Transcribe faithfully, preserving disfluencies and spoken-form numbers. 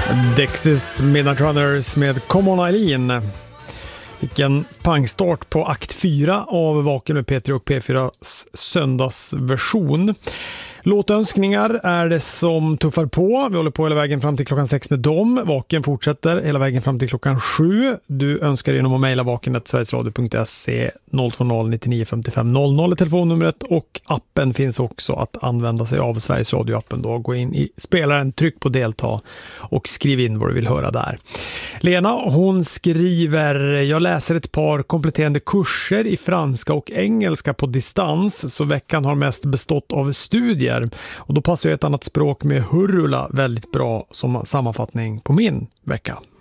Dexys Midnight Runners med Come On Eileen. Vilken pangstart på akt fyra av Vaken med P tre och P fyras söndagsversion. Låtönskningar är det som tuffar på. Vi håller på hela vägen fram till klockan sex med dem. Vaken fortsätter hela vägen fram till klockan sju. Du önskar genom att mejla vaken at sverigesradio punkt se noll två noll nio nio fem fem noll noll är telefonnumret, och appen finns också att använda sig av, Sveriges Radio-appen då. Gå in i spelaren, tryck på delta och skriv in vad du vill höra där. Lena, hon skriver: jag läser ett par kompletterande kurser i franska och engelska på distans, så veckan har mest bestått av studier. Och då passar ju ett annat språk med hurrula väldigt bra som sammanfattning på min vecka.